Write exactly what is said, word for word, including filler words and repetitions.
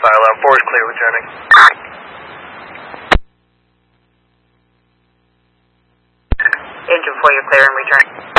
fire alarm. four is clear, returning. Engine four, you're clear and return.